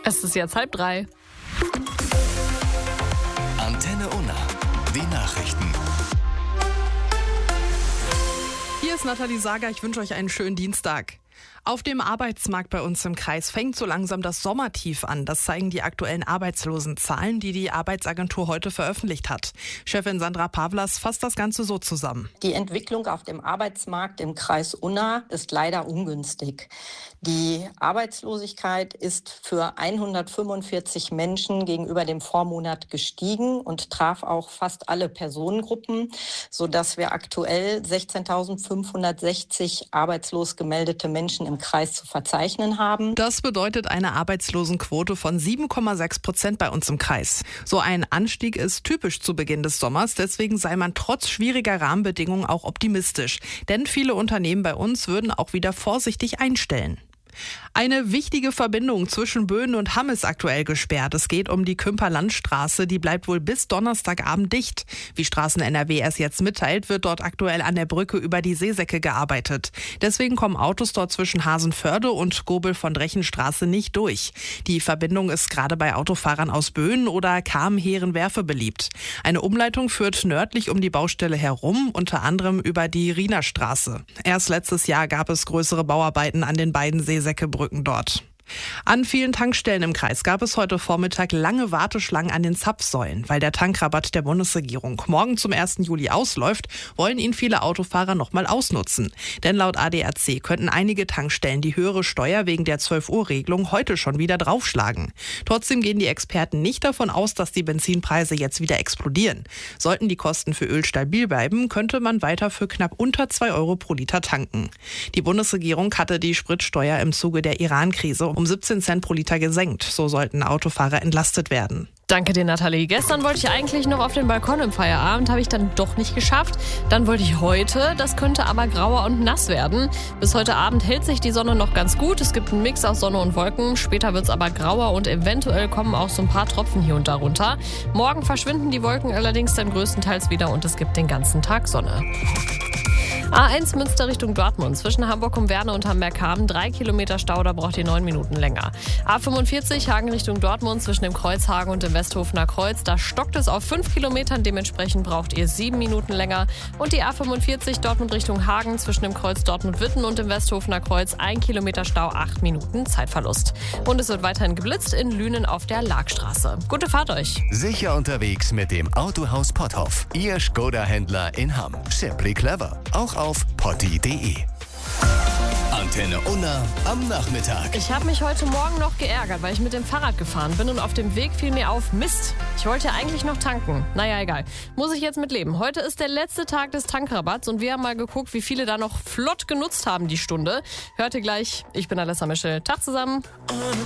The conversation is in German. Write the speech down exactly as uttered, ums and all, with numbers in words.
Es ist jetzt halb drei. Antenne Unna, die Nachrichten. Hier ist Nathalie Sager, ich wünsche euch einen schönen Dienstag. Auf dem Arbeitsmarkt bei uns im Kreis fängt so langsam das Sommertief an. Das zeigen die aktuellen Arbeitslosenzahlen, die die Arbeitsagentur heute veröffentlicht hat. Chefin Sandra Pavlas fasst das Ganze so zusammen. Die Entwicklung auf dem Arbeitsmarkt im Kreis Unna ist leider ungünstig. Die Arbeitslosigkeit ist für hundertfünfundvierzig Menschen gegenüber dem Vormonat gestiegen und traf auch fast alle Personengruppen, sodass wir aktuell sechzehntausendfünfhundertsechzig arbeitslos gemeldete Menschen im Kreis zu verzeichnen haben. Das bedeutet eine Arbeitslosenquote von sieben Komma sechs Prozent bei uns im Kreis. So ein Anstieg ist typisch zu Beginn des Sommers, deswegen sei man trotz schwieriger Rahmenbedingungen auch optimistisch. Denn viele Unternehmen bei uns würden auch wieder vorsichtig einstellen. Eine wichtige Verbindung zwischen Böhnen und Hamm ist aktuell gesperrt. Es geht um die Kümperlandstraße, die bleibt wohl bis Donnerstagabend dicht. Wie Straßen-N R W es jetzt mitteilt, wird dort aktuell an der Brücke über die Seesäcke gearbeitet. Deswegen kommen Autos dort zwischen Hasenförde und Gobel von Drechenstraße nicht durch. Die Verbindung ist gerade bei Autofahrern aus Böhnen oder Kam-Heeren-Werfe beliebt. Eine Umleitung führt nördlich um die Baustelle herum, unter anderem über die Rienerstraße. Erst letztes Jahr gab es größere Bauarbeiten an den beiden Seesäckebrücken dort. An vielen Tankstellen im Kreis gab es heute Vormittag lange Warteschlangen an den Zapfsäulen. Weil der Tankrabatt der Bundesregierung morgen zum ersten Juli ausläuft, wollen ihn viele Autofahrer nochmal ausnutzen. Denn laut A D A C könnten einige Tankstellen die höhere Steuer wegen der zwölf Uhr Regelung heute schon wieder draufschlagen. Trotzdem gehen die Experten nicht davon aus, dass die Benzinpreise jetzt wieder explodieren. Sollten die Kosten für Öl stabil bleiben, könnte man weiter für knapp unter zwei Euro pro Liter tanken. Die Bundesregierung hatte die Spritsteuer im Zuge der Iran-Krise um siebzehn Cent pro Liter gesenkt. So sollten Autofahrer entlastet werden. Danke dir, Nathalie. Gestern wollte ich eigentlich noch auf den Balkon im Feierabend, habe ich dann doch nicht geschafft. Dann wollte ich heute, das könnte aber grauer und nass werden. Bis heute Abend hält sich die Sonne noch ganz gut. Es gibt einen Mix aus Sonne und Wolken. Später wird es aber grauer und eventuell kommen auch so ein paar Tropfen hier und da runter. Morgen verschwinden die Wolken allerdings dann größtenteils wieder und es gibt den ganzen Tag Sonne. A eins Münster Richtung Dortmund. Zwischen Hamburg um Werne und Hamburg-Hamm. Drei Kilometer Stau, da braucht ihr neun Minuten länger. A fünfundvierzig Hagen Richtung Dortmund zwischen dem Kreuzhagen und dem Westhofener Kreuz. Da stockt es auf fünf Kilometern. Dementsprechend braucht ihr sieben Minuten länger. Und die A fünfundvierzig Dortmund Richtung Hagen zwischen dem Kreuz Dortmund-Witten und dem Westhofener Kreuz. Ein Kilometer Stau, acht Minuten Zeitverlust. Und es wird weiterhin geblitzt in Lünen auf der Larkstraße. Gute Fahrt euch. Sicher unterwegs mit dem Autohaus Potthoff. Ihr Skoda-Händler in Hamm. Simply clever. Auch auf potti punkt de. Antenne Unna am Nachmittag. Ich habe mich heute Morgen noch geärgert, weil ich mit dem Fahrrad gefahren bin und auf dem Weg fiel mir auf, Mist, ich wollte ja eigentlich noch tanken. Naja, egal. Muss ich jetzt mit leben. Heute ist der letzte Tag des Tankrabatts und wir haben mal geguckt, wie viele da noch flott genutzt haben die Stunde. Hört ihr gleich. Ich bin Alessa Mischel. Tag zusammen.